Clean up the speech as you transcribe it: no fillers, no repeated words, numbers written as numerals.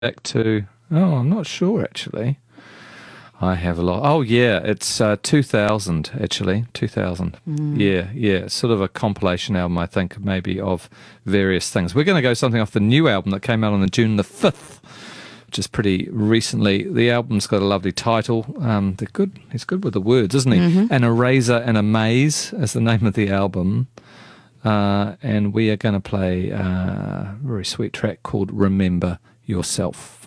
back to, oh, I'm not sure actually. I have a lot. Oh, yeah, it's 2000 actually. 2000. Yeah. It's sort of a compilation album, I think, maybe of various things. We're going to go something off the new album that came out on the June the 5th, which is pretty recently. The album's got a lovely title. They're good. He's good with the words, isn't he? An Eraser and a Maze is the name of the album. And we are going to play a very sweet track called Remember Yourself.